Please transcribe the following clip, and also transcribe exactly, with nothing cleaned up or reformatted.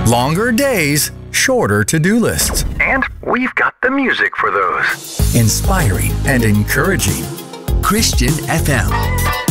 Longer days, shorter to-do lists. And we've got the music for those. Inspiring and encouraging. Christian F M.